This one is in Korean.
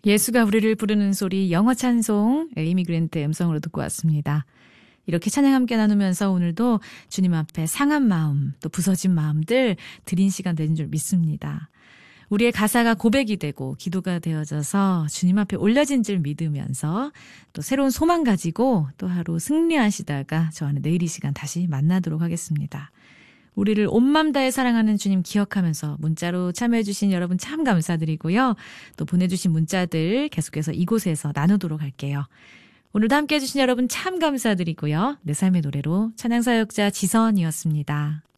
예수가 우리를 부르는 소리 영어 찬송 에이미 그랜트의 음성으로 듣고 왔습니다. 이렇게 찬양 함께 나누면서 오늘도 주님 앞에 상한 마음 또 부서진 마음들 드린 시간 되는 줄 믿습니다. 우리의 가사가 고백이 되고 기도가 되어져서 주님 앞에 올려진 줄 믿으면서 또 새로운 소망 가지고 또 하루 승리하시다가 저와는 내일 이 시간 다시 만나도록 하겠습니다. 우리를 온 맘 다해 사랑하는 주님 기억하면서 문자로 참여해 주신 여러분 참 감사드리고요. 또 보내주신 문자들 계속해서 이곳에서 나누도록 할게요. 오늘도 함께해 주신 여러분 참 감사드리고요. 내 삶의 노래로 찬양사역자 지선이었습니다.